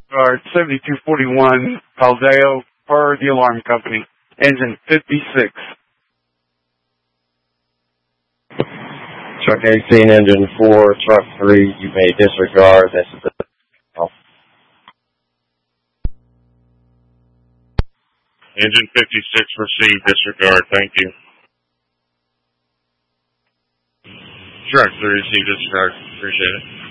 disregard 7241 Caldeo per the alarm company. Engine 56. Truck 18, engine 4, truck 3, you may disregard. This is the Engine 56 received, disregard, thank you. Truck 3 received, disregard, appreciate it.